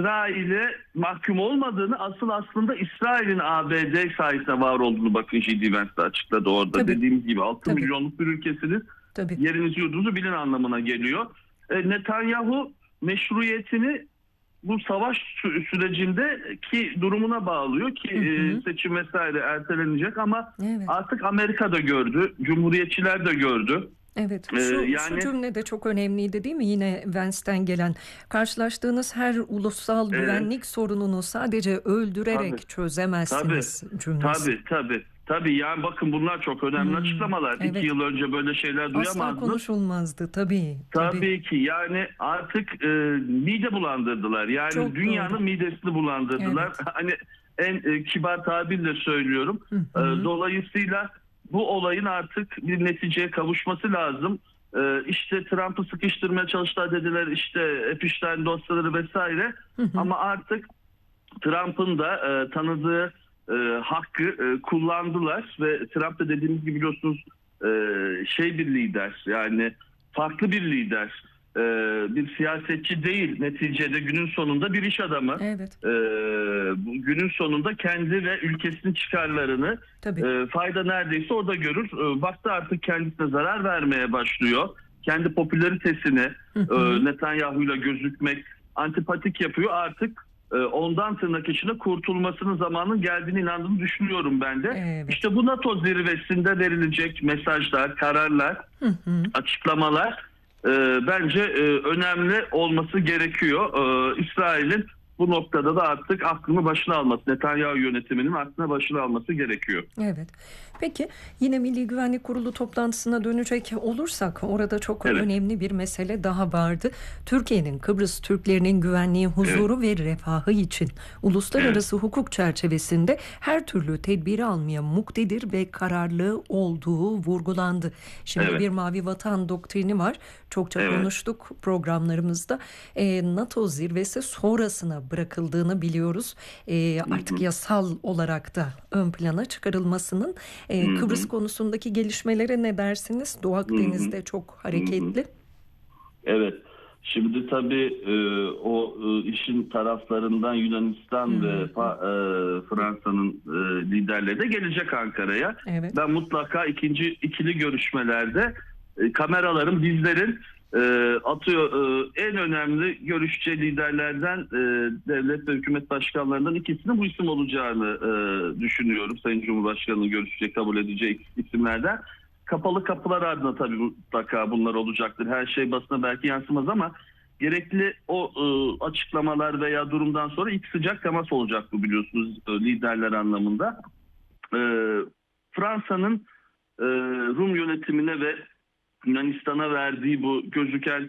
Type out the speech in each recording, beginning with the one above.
İsrail'e mahkum olmadığını, aslında İsrail'in ABD sayesinde var olduğunu bakın J.D. Vance de açıkladı orada. Tabii. Dediğimiz gibi 6 Tabii. milyonluk bir ülkesiniz. Tabii. Yerinizi yurdunuzu bilin anlamına geliyor. Netanyahu meşruiyetini bu savaş sürecindeki durumuna bağlıyor ki seçim vesaire ertelenecek ama Evet. artık Amerika da gördü, Cumhuriyetçiler de gördü. Evet, şu cümle de çok önemliydi değil mi? Yine Vance'ten gelen, karşılaştığınız her ulusal güvenlik sorununu sadece öldürerek çözemezsiniz cümlesi. Tabii yani bakın bunlar çok önemli açıklamalar. Evet. 2 yıl önce böyle şeyler duyamazdık. Asla konuşulmazdı tabii. Tabii ki yani artık mide bulandırdılar. Yani Çok dünyanın doğru. midesini bulandırdılar. Evet. Hani en kibar tabirle söylüyorum. Dolayısıyla bu olayın artık bir neticeye kavuşması lazım. İşte Trump'ı sıkıştırmaya çalıştılar dediler, işte Epstein dosyaları vesaire. Ama artık Trump'ın da tanıdığı hakkı kullandılar ve Trump da dediğimiz gibi biliyorsunuz bir lider, yani farklı bir lider, bir siyasetçi değil, neticede günün sonunda bir iş adamı. Evet. Günün sonunda kendi ve ülkesinin çıkarlarını fayda neredeyse orada görür. Baktı artık kendisine zarar vermeye başlıyor. Kendi popülaritesini Netanyahu'yla gözükmek, antipatik yapıyor. Artık ondan tırnak içinde kurtulmasının zamanının geldiğine inandığını düşünüyorum ben de. Evet. İşte bu NATO zirvesinde verilecek mesajlar, kararlar, açıklamalar bence önemli olması gerekiyor. İsrail'in bu noktada da artık aklını başına alması, Netanyahu yönetiminin aklını başına alması gerekiyor. Evet. Peki yine Milli Güvenlik Kurulu toplantısına dönecek olursak orada çok önemli bir mesele daha vardı. Türkiye'nin Kıbrıs Türklerinin güvenliği, huzuru ve refahı için uluslararası hukuk çerçevesinde her türlü tedbiri almaya muktedir ve kararlı olduğu vurgulandı. Şimdi bir Mavi Vatan doktrini var. Çokça konuştuk programlarımızda. NATO zirvesi sonrasına bırakıldığını biliyoruz. Artık yasal olarak da ön plana çıkarılmasının. Kıbrıs konusundaki gelişmelere ne dersiniz? Doğu Akdeniz'de çok hareketli. Evet. Şimdi tabii o işin taraflarından Yunanistan ve Fransa'nın liderleri de gelecek Ankara'ya. Evet. Ben mutlaka ikili görüşmelerde kameraların, bizlerin en önemli görüşeceği liderlerden, devlet ve hükümet başkanlarından ikisinin bu isim olacağını düşünüyorum. Sayın Cumhurbaşkanı'nın görüşeceği, kabul edeceği isimlerden. Kapalı kapılar ardında tabii mutlaka bunlar olacaktır. Her şey basına belki yansımaz ama gerekli o açıklamalar veya durumdan sonra ilk sıcak temas olacak bu, biliyorsunuz, liderler anlamında. Fransa'nın Rum yönetimine ve Yunanistan'a verdiği bu gözüken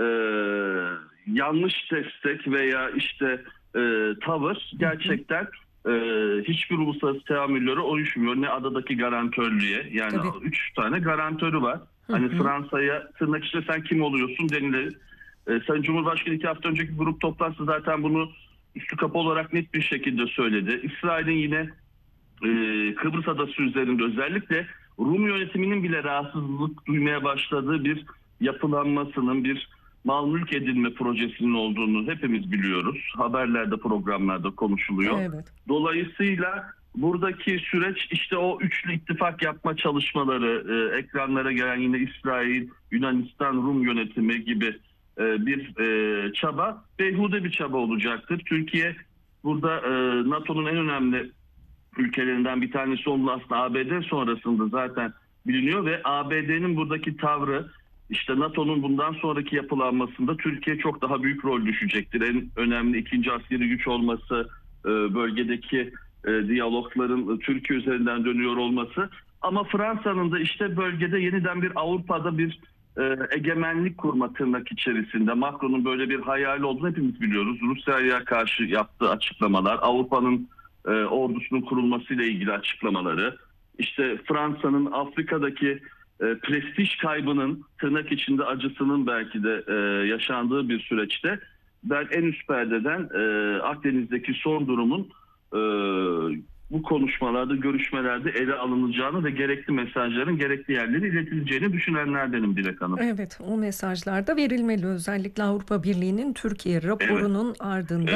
yanlış destek veya tavır gerçekten hiçbir uluslararası teamüllere uyuşmuyor. Ne adadaki garantörlüğe, yani 3 tane garantörü var. Hani Fransa'ya tırnak içinde sen kim oluyorsun denilir. Sayın Cumhurbaşkanı 2 hafta önceki grup toplantısı zaten bunu üstü kapı olarak net bir şekilde söyledi. İsrail'in yine Kıbrıs adası üzerinde özellikle Rum yönetiminin bile rahatsızlık duymaya başladığı bir yapılanmasının, bir mal mülk edilme projesinin olduğunu hepimiz biliyoruz. Haberlerde, programlarda konuşuluyor. Evet. Dolayısıyla buradaki süreç o üçlü ittifak yapma çalışmaları, ekranlara gelen yine İsrail, Yunanistan, Rum yönetimi gibi bir çaba, beyhude bir çaba olacaktır. Türkiye burada NATO'nun en önemli ülkelerinden bir tanesi olduğu aslında ABD sonrasında zaten biliniyor ve ABD'nin buradaki tavrı, NATO'nun bundan sonraki yapılanmasında Türkiye çok daha büyük rol düşecektir. En önemli ikinci askeri güç olması, bölgedeki diyalogların Türkiye üzerinden dönüyor olması. Ama Fransa'nın da bölgede yeniden bir Avrupa'da bir egemenlik kurma tırnak içerisinde. Macron'un böyle bir hayali olduğunu hepimiz biliyoruz. Rusya'ya karşı yaptığı açıklamalar, Avrupa'nın ordusunun kurulmasıyla ilgili açıklamaları, Fransa'nın Afrika'daki prestij kaybının tırnak içinde acısının belki de yaşandığı bir süreçte ben en üst perdeden Akdeniz'deki son durumun bu konuşmalarda, görüşmelerde ele alınacağını ve gerekli mesajların gerekli yerlere iletileceğini düşünenlerdenim Dilek Hanım. Evet, o mesajlar da verilmeli. Özellikle Avrupa Birliği'nin Türkiye raporunun ardından